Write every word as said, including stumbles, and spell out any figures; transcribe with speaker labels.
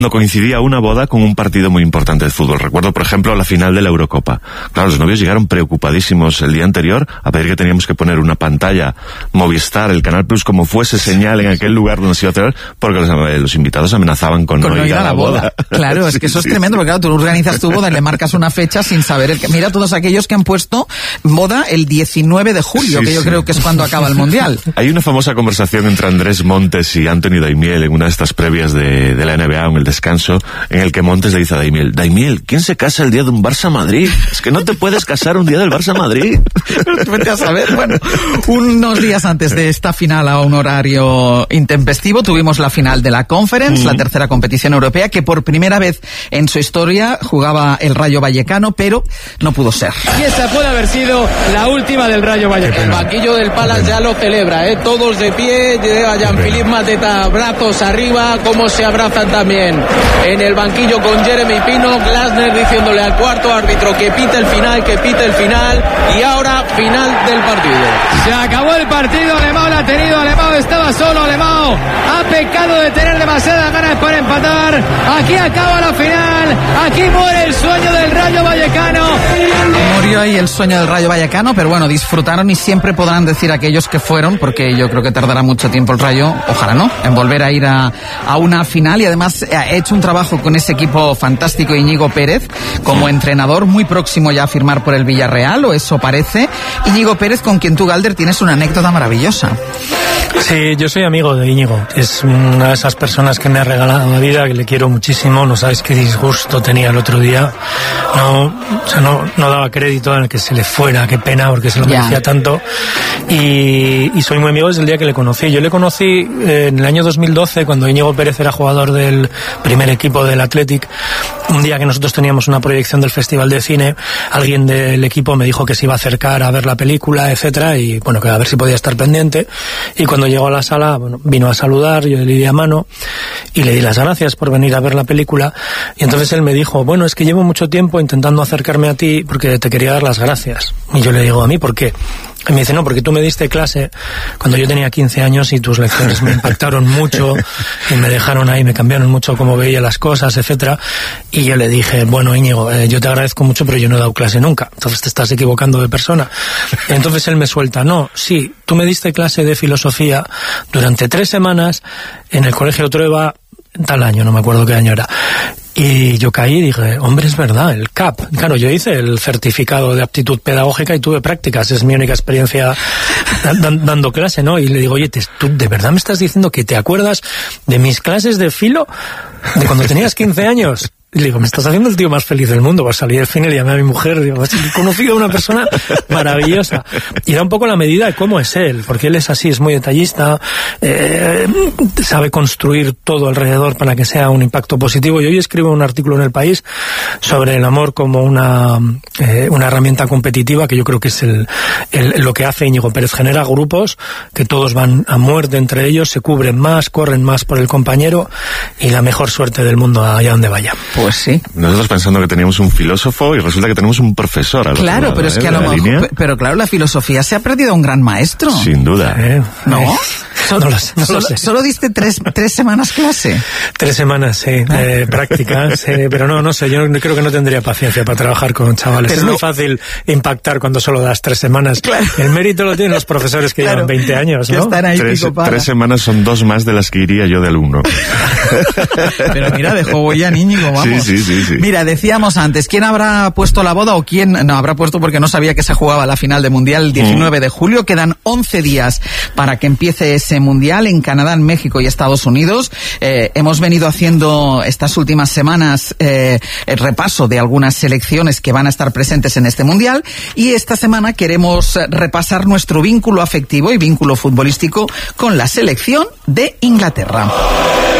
Speaker 1: no coincidía una boda con un partido muy importante de fútbol. Recuerdo, por ejemplo, la final de la Eurocopa. Claro, los novios llegaron preocupadísimos el día anterior a pedir que teníamos que poner una pantalla Movistar, el Canal Plus, como fuese señal en aquel lugar donde se iba a celebrar, porque los, los invitados amenazaban con, con no ir a la boda. boda.
Speaker 2: Claro, es que eso sí, es tremendo, porque claro, tú organizas tu boda y le marcas una fecha sin saber el que... Mira todos aquellos que han puesto boda el diecinueve de julio, sí, que yo sí. creo que es cuando acaba el Mundial.
Speaker 1: Hay una famosa conversación entre Andrés Montes y Anthony Daimiel en una de estas previas de, de la N B A, en el descanso, en el que Montes le dice a Daimiel: Daimiel, ¿quién se casa el día de un Barça-Madrid? Es que no te puedes casar un día del Barça-Madrid.
Speaker 2: Vete a saber. Bueno, unos días antes de esta final, a un horario intempestivo, tuvimos la final de la Conference, mm. la tercera competición europea, que por primera vez en su historia jugaba el Rayo Vallecano, pero no pudo ser.
Speaker 3: Y esa puede haber sido la última del Rayo Vallecano. El banquillo del Palace ya lo celebra, ¿eh? Todos de pie, lleva Jean-Philippe Mateta, brazos arriba, como se abrazan también en el banquillo con Jeremy Pino, Glasner diciéndole al cuarto árbitro que pite el final, que pite el final, y ahora final del partido. Se acabó el partido, Alemão la ha tenido, Alemão estaba solo, Alemão ha pecado de tener demasiadas ganas para empatar. Aquí acaba la final, aquí muere el sueño del Rayo Vallecano.
Speaker 2: Murió ahí el sueño del Rayo Vallecano, pero bueno, disfrutaron y siempre podrán decir aquellos que fueron, porque yo creo que tardará mucho tiempo el Rayo, ojalá no, en volver a ir a, a una final, y además ha hecho un trabajo con ese equipo fantástico, Íñigo Pérez, como entrenador, muy próximo ya a firmar por el Villarreal, o eso parece. Íñigo Pérez, con quien tú, Galder, tienes una anécdota maravillosa.
Speaker 4: Sí, yo soy amigo de Íñigo, es una de esas personas que me ha regalado la vida, que le quiero muchísimo, no sabes qué disgusto tenía el otro día, no, o sea, no, no daba crédito en el que se le fuera, qué pena, porque se lo merecía yeah. tanto, y, y soy muy amigo desde el día que le conocí. Yo le conocí eh, en el año dos mil doce, cuando Íñigo Pérez era jugador del primer equipo del Athletic. Un día que nosotros teníamos una proyección del Festival de Cine, alguien del equipo me dijo que se iba a acercar a ver la película, etcétera, y bueno, que a ver si podía estar pendiente. Y cuando llegó a la sala, bueno, vino a saludar, yo le di a mano y le di las gracias por venir a ver la película. Y entonces él me dijo: bueno, es que llevo mucho tiempo intentando acercarme a ti porque te quería dar las gracias. Y yo le digo: ¿a mí por qué? Y me dice: no, porque tú me diste clase cuando yo tenía quince años y tus lecciones me impactaron mucho y me dejaron ahí, me cambiaron mucho cómo veía las cosas, etcétera. Y yo le dije: bueno, Íñigo, eh, yo te agradezco mucho, pero yo no he dado clase nunca, entonces te estás equivocando de persona. Y entonces él me suelta: no, sí, tú me diste clase de filosofía durante tres semanas en el Colegio Trueba, tal año, no me acuerdo qué año era. Y yo caí y dije: hombre, es verdad, el C A P. Claro, yo hice el certificado de aptitud pedagógica y tuve prácticas, es mi única experiencia dando clase, ¿no? Y le digo: oye, ¿tú de verdad me estás diciendo que te acuerdas de mis clases de filo de cuando tenías quince años? Y le digo: me estás haciendo el tío más feliz del mundo. Pues salí del cine y le llamé a mi mujer, digo: he conocido a una persona maravillosa. Y era un poco la medida de cómo es él, porque él es así, es muy detallista, eh, sabe construir todo alrededor para que sea un impacto positivo. Y hoy escribo un artículo en El País sobre el amor como una, eh, una herramienta competitiva, que yo creo que es el, el, lo que hace Íñigo Pérez. Genera grupos que todos van a muerte entre ellos, se cubren más, corren más por el compañero, y la mejor suerte del mundo allá donde vaya.
Speaker 2: Pues sí.
Speaker 1: Nosotros pensando que teníamos un filósofo y resulta que tenemos un profesor. Al
Speaker 2: claro,
Speaker 1: lado,
Speaker 2: pero es
Speaker 1: ¿eh?
Speaker 2: que a lo mejor, pero claro, la filosofía se ha perdido a un gran maestro.
Speaker 1: Sin duda.
Speaker 4: Eh,
Speaker 2: ¿No?
Speaker 4: Eh,
Speaker 2: Solo,
Speaker 4: no lo sé, no
Speaker 2: solo,
Speaker 4: lo sé.
Speaker 2: solo diste tres, tres semanas clase.
Speaker 4: Tres semanas, sí, de práctica, sí, pero no, no sé, yo creo que no tendría paciencia para trabajar con chavales. Pero es no, muy fácil impactar cuando solo das tres semanas. Claro. El mérito lo tienen los profesores que claro, llevan veinte años, ¿no?
Speaker 2: Están ahí
Speaker 1: tres, tres semanas son dos más de las que iría yo de alumno.
Speaker 2: Pero mira, dejó huella Íñigo, vamos.
Speaker 1: Sí, sí, sí, sí.
Speaker 2: Mira, decíamos antes, ¿quién habrá puesto la boda o quién no habrá puesto, porque no sabía que se jugaba la final de Mundial el diecinueve mm. de julio? Quedan once días para que empiece ese Mundial en Canadá, en México y Estados Unidos. Eh, hemos venido haciendo estas últimas semanas eh, el repaso de algunas selecciones que van a estar presentes en este Mundial, y esta semana queremos repasar nuestro vínculo afectivo y vínculo futbolístico con la selección de Inglaterra.